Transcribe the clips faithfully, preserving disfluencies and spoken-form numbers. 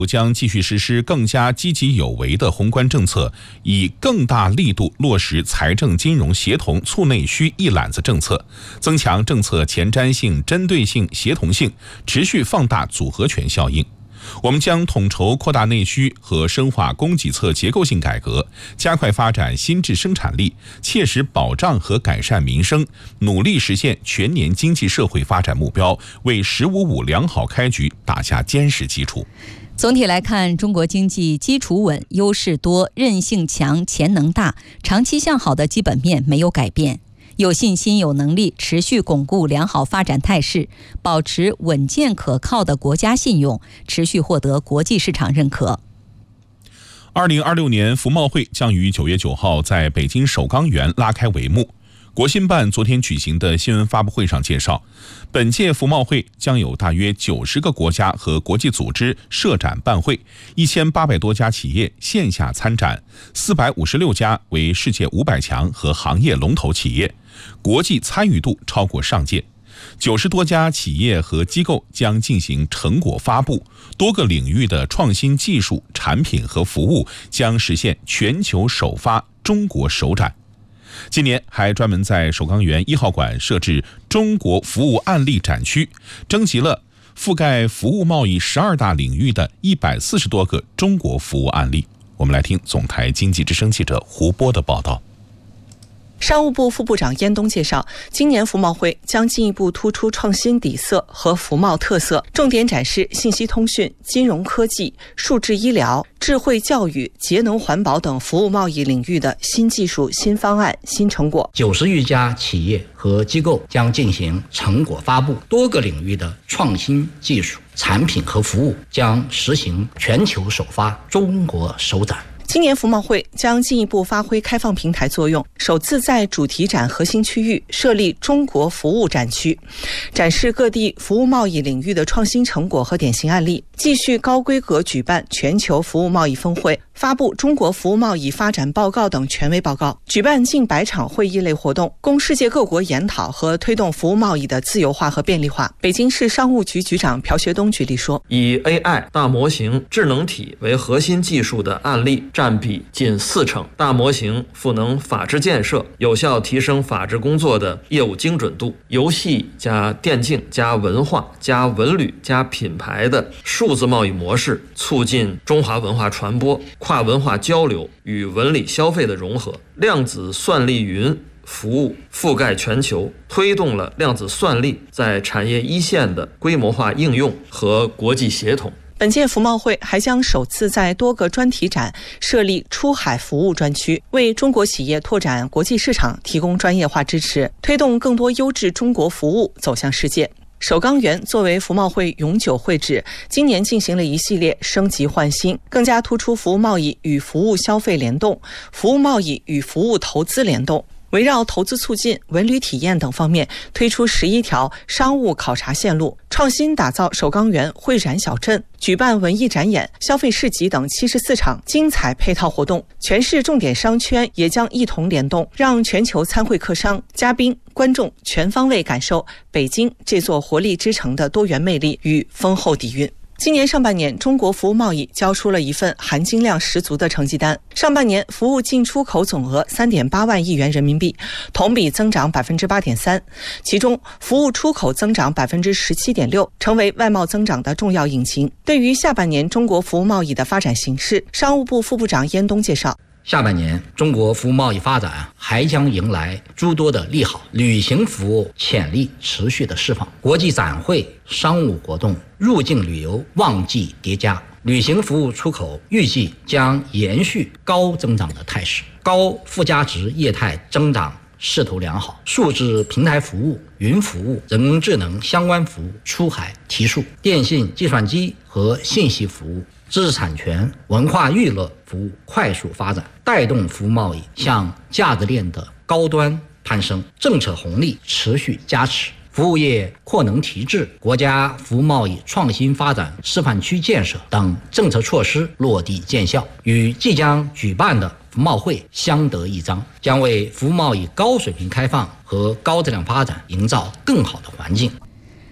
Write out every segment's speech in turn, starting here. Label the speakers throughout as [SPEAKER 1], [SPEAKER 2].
[SPEAKER 1] 将继续实施更加积极有为的宏观政策，以更大力度落实财政金融协同促内需一揽子政策，增强政策前瞻性、针对性、协同性，持续放大组合拳效应。我们将统筹扩大内需和深化供给侧结构性改革，加快发展新质生产力，切实保障和改善民生，努力实现全年经济社会发展目标，为“十五五”良好开局打下坚实基础。
[SPEAKER 2] 总体来看，中国经济基础稳、优势多、韧性强、潜能大，长期向好的基本面没有改变，有信心、有能力持续巩固良好发展态势，保持稳健可靠的国家信用，持续获得国际市场认可。
[SPEAKER 1] 二零二六年服贸会将于九月九号在北京首钢园拉开帷幕。国新办昨天举行的新闻发布会上介绍，本届服贸会将有大约九十个国家和国际组织设展办会，一千八百多家企业线下参展，四百五十六家为世界五百强和行业龙头企业，国际参与度超过上届。九十多家企业和机构将进行成果发布，多个领域的创新技术、产品和服务将实现全球首发、中国首展。今年还专门在首钢园一号馆设置中国服务案例展区，征集了覆盖服务贸易十二大领域的一百四十多个中国服务案例。我们来听总台经济之声记者胡波的报道。
[SPEAKER 3] 商务部副部长燕东介绍，今年服贸会将进一步突出创新底色和服贸特色，重点展示信息通讯、金融科技、数字医疗、智慧教育、节能环保等服务贸易领域的新技术、新方案、新成果。
[SPEAKER 4] 九十余家企业和机构将进行成果发布，多个领域的创新技术、产品和服务将实行全球首发、中国首展。
[SPEAKER 3] 今年服贸会将进一步发挥开放平台作用，首次在主题展核心区域设立中国服务展区，展示各地服务贸易领域的创新成果和典型案例，继续高规格举办全球服务贸易峰会，发布中国服务贸易发展报告等权威报告，举办近百场会议类活动，供世界各国研讨和推动服务贸易的自由化和便利化。北京市商务局局长朴学东举例说，
[SPEAKER 5] 以 A I 大模型、智能体为核心技术的案例占比近四成，大模型赋能法治建设，有效提升法治工作的业务精准度。游戏加电竞加文化加文旅加品牌的数字贸易模式，促进中华文化传播、跨文化交流与文理消费的融合。量子算力云服务覆盖全球，推动了量子算力在产业一线的规模化应用和国际协同。
[SPEAKER 3] 本届服贸会还将首次在多个专题展设立出海服务专区，为中国企业拓展国际市场提供专业化支持，推动更多优质中国服务走向世界。首钢园作为服贸会永久会址，今年进行了一系列升级换新，更加突出服务贸易与服务消费联动、服务贸易与服务投资联动。围绕投资促进、文旅体验等方面，推出十一条商务考察线路，创新打造首钢园会展小镇，举办文艺展演、消费市集等七十四场精彩配套活动。全市重点商圈也将一同联动，让全球参会客商、嘉宾、观众全方位感受北京这座活力之城的多元魅力与丰厚底蕴。今年上半年，中国服务贸易交出了一份含金量十足的成绩单。上半年服务进出口总额 三点八万亿元人民币，同比增长 百分之八点三， 其中服务出口增长 百分之十七点六， 成为外贸增长的重要引擎。对于下半年中国服务贸易的发展形势，商务部副部长燕东介绍，
[SPEAKER 4] 下半年中国服务贸易发展还将迎来诸多的利好，旅行服务潜力持续的释放，国际展会、商务活动、入境旅游旺季叠加，旅行服务出口预计将延续高增长的态势，高附加值业态增长势头良好，数字平台服务、云服务、人工智能相关服务出海提速，电信、计算机和信息服务、知识产权、文化娱乐服务快速发展，带动服务贸易向价值链的高端攀升，政策红利持续加持，服务业扩能提质，国家服务贸易创新发展示范区建设等政策措施落地见效，与即将举办的服贸会相得益彰，将为服务贸易高水平开放和高质量发展营造更好的环境。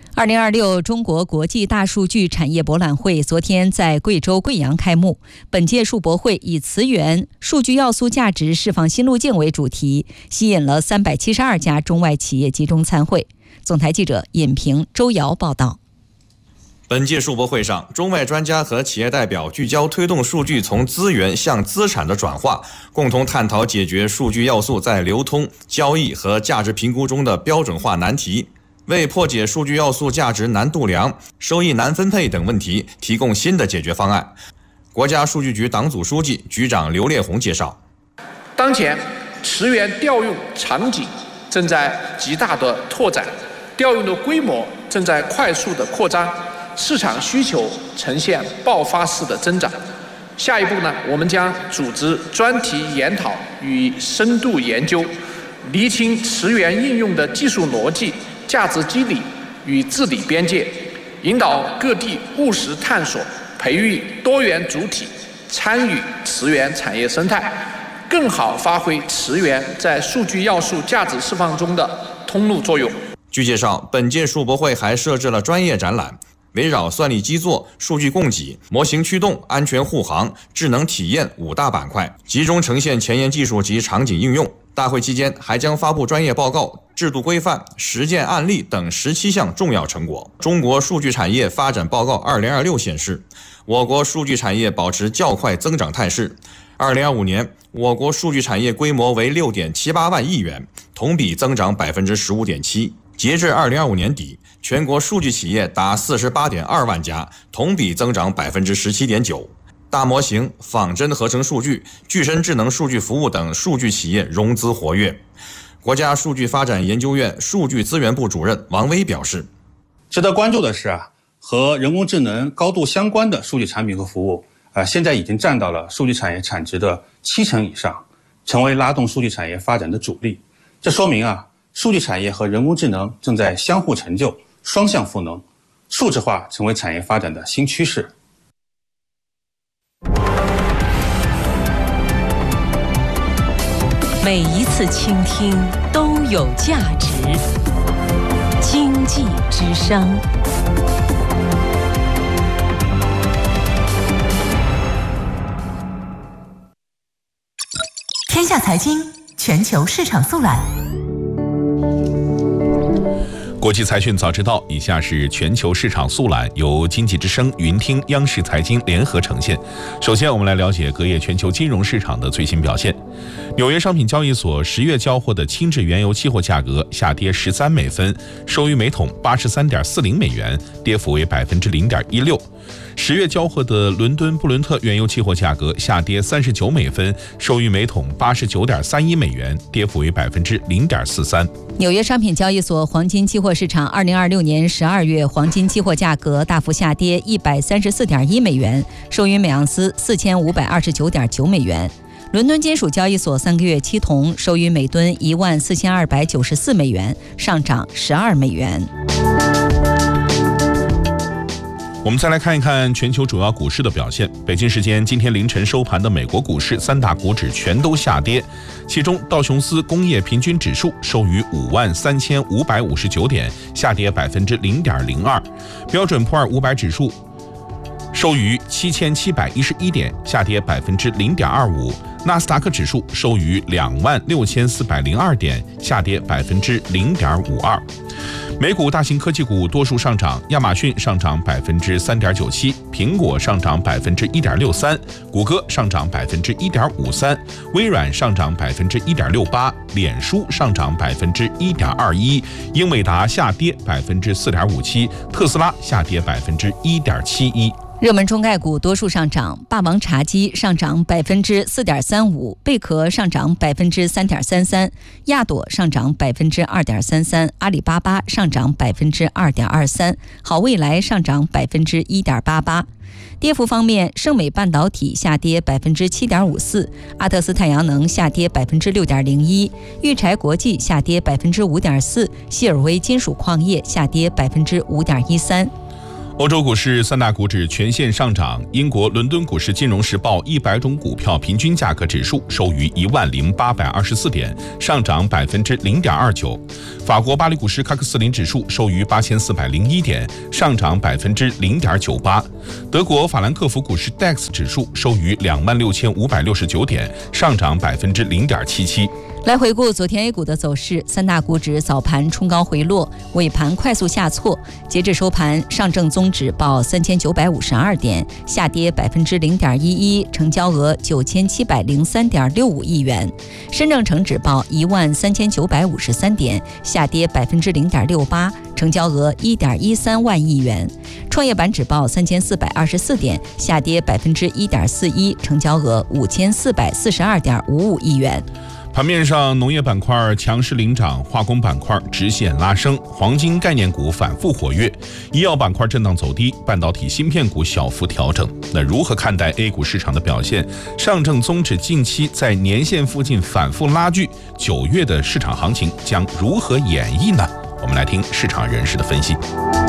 [SPEAKER 2] 二零二六中国国际大数据产业博览会昨天在贵州贵阳开幕。本届数博会以词源数据要素价值释放新路径为主题，吸引了三百七十二家中外企业集中参会。总台记者尹平、周瑶报道。
[SPEAKER 6] 本届数博会上，中外专家和企业代表聚焦推动数据从资源向资产的转化，共同探讨解决数据要素在流通、交易和价值评估中的标准化难题，为破解数据要素价值难度量、收益难分配等问题提供新的解决方案。国家数据局党组书记、局长刘烈宏介绍，
[SPEAKER 7] 当前词源调用场景正在极大的拓展，调用的规模正在快速的扩张，市场需求呈现爆发式的增长。下一步呢，我们将组织专题研讨与深度研究，厘清词源应用的技术逻辑、价值机理与治理边界，引导各地务实探索，培育多元主体，参与词源产业生态，更好发挥词源在数据要素价值释放中的通路作用。
[SPEAKER 6] 据介绍，本届数博会还设置了专业展览，围绕算力基座、数据供给、模型驱动、安全护航、智能体验五大板块，集中呈现前沿技术及场景应用。大会期间还将发布专业报告、制度规范、实践案例等十七项重要成果。中国数据产业发展报告二零二六显示，我国数据产业保持较快增长态势。二零二五年，我国数据产业规模为六点七八万亿元，同比增长百分之十五点七。截至二零二五年底，全国数据企业达四十八点二万家，同比增长百分之十七点九。大模型、仿真合成数据、具身智能数据服务等数据企业融资活跃。国家数据发展研究院数据资源部主任王威表示，
[SPEAKER 8] 值得关注的是啊，和人工智能高度相关的数据产品和服务啊，现在已经占到了数据产业产值的七成以上，成为拉动数据产业发展的主力。这说明啊，数据产业和人工智能正在相互成就，双向赋能，数字化成为产业发展的新趋势。
[SPEAKER 9] 每一次倾听都有价值。经济之声。
[SPEAKER 10] 天下财经全球市场速览。
[SPEAKER 1] 国际财讯早知道，以下是全球市场速览，由经济之声、云听、央视财经联合呈现。首先，我们来了解隔夜全球金融市场的最新表现。纽约商品交易所十月交货的轻质原油期货价格下跌十三美分，收于每桶八十三点四零美元，跌幅为百分之零点一六。十月交货的伦敦布伦特原油期货价格下跌三十九美分，收于每桶八十九点三一美元，跌幅为百分之零点四三。
[SPEAKER 2] 纽约商品交易所黄金期货市场二零二六年十二月黄金期货价格大幅下跌一百三十四点一美元，收于每盎司四千五百二十九点九美元。伦敦金属交易所三个月期铜收于每吨一万四千二百九十四美元，上涨十二美元。
[SPEAKER 1] 我们再来看一看全球主要股市的表现。北京时间今天凌晨收盘的美国股市三大股指全都下跌，其中道琼斯工业平均指数收于五万三千五百五十九点，下跌百分之零点零二；标准普尔五百指数收于七千七百一十一点，下跌百分之零点二五；纳斯达克指数收于两万六千四百零二点，下跌百分之零点五二。美股大型科技股多数上涨，亚马逊上涨百分之三点九七，苹果上涨百分之一点六三，谷歌上涨百分之一点五三，微软上涨百分之一点六八，脸书上涨百分之一点二一，英伟达下跌百分之四点五七，特斯拉下跌百分之一点七一。
[SPEAKER 2] 热门中概股多数上涨，霸王茶姬上涨百分之四点三五，贝壳上涨百分之三点三三，亚朵上涨百分之二点三三，阿里巴巴上涨百分之二点二三，好未来上涨百分之一点八八。跌幅方面，盛美半导体下跌百分之七点五四，阿特斯太阳能下跌百分之六点零一，裕柴国际下跌百分之五点四，希尔威金属矿业下跌百分之五点一三。
[SPEAKER 1] 欧洲股市三大股指全线上涨，英国伦敦股市金融时报一百种股票平均价格指数收于一万零八百二十四点，上涨百分之零点二九。法国巴黎股市喀克斯林指数收于八千四百零一点，上涨百分之零点九八。德国法兰克福股市 D A X 指数收于两万六千五百六十九点，上涨百分之零点七七。
[SPEAKER 2] 来回顾昨天 A 股的走势，三大股指早盘冲高回落，尾盘快速下挫。截至收盘，上证综指报三千九百五十二点，下跌百分之零点一一，成交额九千七百零三点六五亿元；深证成指报一万三千九百五十三点，下跌百分之零点六八，成交额一点一三万亿元；创业板指报三千四百二十四点，下跌百分之一点四一，成交额五千四百四十二点五五亿元。
[SPEAKER 1] 盘面上，农业板块强势领涨，化工板块直线拉升，黄金概念股反复活跃，医药板块震荡走低，半导体芯片股小幅调整。那如何看待 A 股市场的表现？上证综指近期在年线附近反复拉锯，九月的市场行情将如何演绎呢？我们来听市场人士的分析。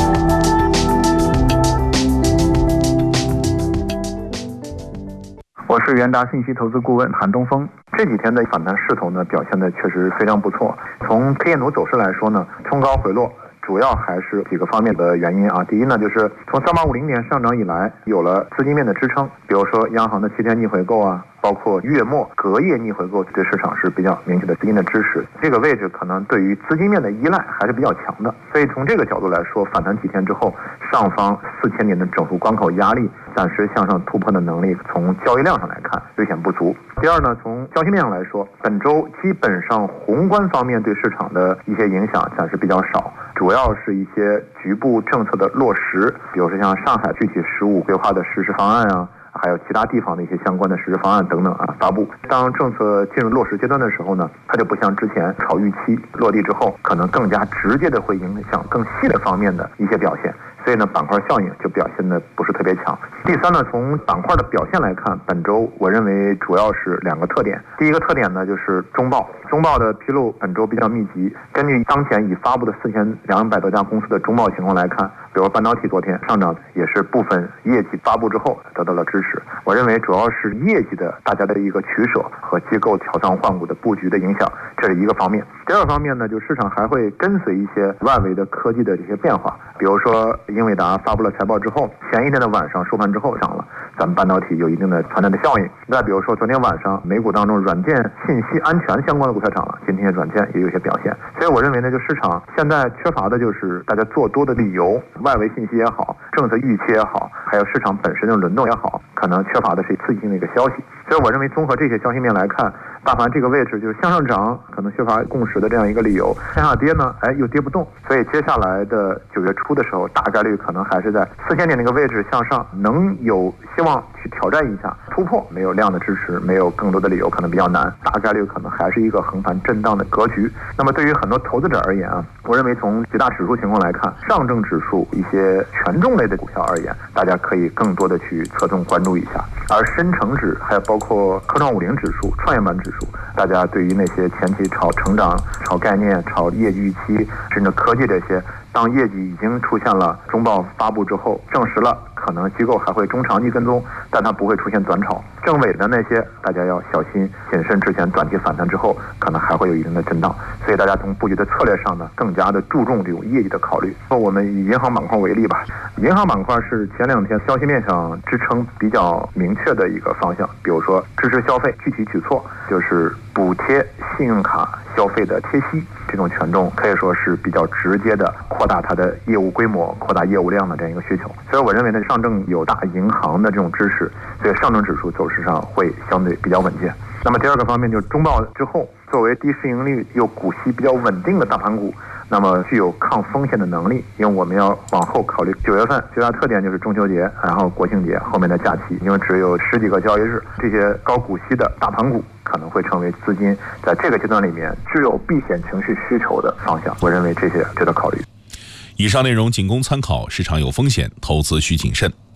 [SPEAKER 11] 我是元达信息投资顾问韩东峰。这几天的反弹势头呢，表现的确实非常不错。从 K 线图走势来说呢，冲高回落，主要还是几个方面的原因啊。第一呢，就是从三八五零年上涨以来，有了资金面的支撑，比如说央行的七天逆回购啊，包括月末隔夜逆回购，对市场是比较明确的资金的支持。这个位置可能对于资金面的依赖还是比较强的，所以从这个角度来说，反弹几天之后，上方四千点的整数关口压力暂时向上突破的能力，从交易量上来看略显不足。第二呢，从消息面上来说，本周基本上宏观方面对市场的一些影响暂时比较少，主要是一些局部政策的落实，比如说像上海具体十五规划的实施方案啊，还有其他地方的一些相关的实施方案等等啊发布。当政策进入落实阶段的时候呢，它就不像之前炒预期，落地之后可能更加直接的会影响更细的方面的一些表现。所以呢，板块效应就表现的不是特别强。第三呢，从板块的表现来看，本周我认为主要是两个特点。第一个特点呢，就是中报，中报的披露本周比较密集。根据当前已发布的四千两百多家公司的中报情况来看，比如半导体昨天上涨，也是部分业绩发布之后得到了支持。我认为主要是业绩的大家的一个取舍和机构调仓换股的布局的影响，这是一个方面。第二方面呢，就市场还会跟随一些外围的科技的这些变化，比如说英伟达发布了财报之后，前一天的晚上收盘之后涨了，咱们半导体有一定的传导的效应。再比如说昨天晚上美股当中软件信息安全相关的股票涨了，今天软件也有些表现。所以我认为呢，就市场现在缺乏的就是大家做多的理由，外围信息也好，政策预期也好，还有市场本身的轮动也好，可能缺乏的是刺激性的一个消息。所以我认为综合这些消息面来看，大盘这个位置就是向上涨可能缺乏共识的这样一个理由，向下跌呢，哎又跌不动，所以接下来的九月初的时候，大概率可能还是在四千点那个位置向上，能有希望去挑战一下突破，没有量的支持，没有更多的理由，可能比较难，大概率可能还是一个横盘震荡的格局。那么对于很多投资者而言啊，我认为从几大指数情况来看，上证指数一些权重类的股票而言，大家可以更多的去侧重关注一下，而深成指还有包括科创五零指数、创业板指数，大家对于那些前期炒成长、炒概念、炒业绩预期，甚至科技这些，当业绩已经出现了中报发布之后，证实了，可能机构还会中长期跟踪，但它不会出现短炒。正尾的那些，大家要小心谨慎，之前短期反弹之后，可能还会有一定的震荡。所以大家从布局的策略上呢，更加的注重这种业绩的考虑。那我们以银行板块为例吧，银行板块是前两天消息面上支撑比较明确的一个方向，比如说支持消费，具体举措就是补贴信用卡消费的贴息，这种权重可以说是比较直接的扩大它的业务规模、扩大业务量的这样一个需求。所以我认为呢，上证有大银行的这种支持，所以上证指数走势上会相对比较稳健。那么第二个方面就是中报之后，作为低市盈率又股息比较稳定的大盘股，那么具有抗风险的能力，因为我们要往后考虑九月份最大特点就是中秋节，然后国庆节后面的假期，因为只有十几个交易日，这些高股息的大盘股可能会成为资金在这个阶段里面具有避险情绪需求的方向。我认为这些值得考虑。
[SPEAKER 1] 以上内容仅供参考，市场有风险，投资需谨慎。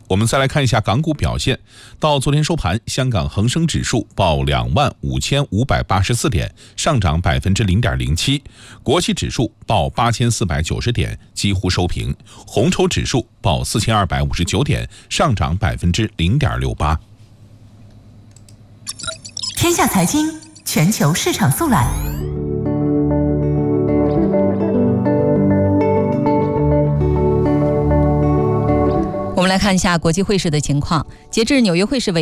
[SPEAKER 1] 我们再来看一下港股表现。到昨天收盘，香港恒生指数报两万五千五百八十四点，上涨百分之零点零七；国企指数报八千四百九十点，几乎收平；红筹指数报四千二百五十九点，上涨百分之零点六八。
[SPEAKER 10] 天下财经全球市场速览。
[SPEAKER 2] 我们来看一下国际汇市的情况。截至纽约汇市为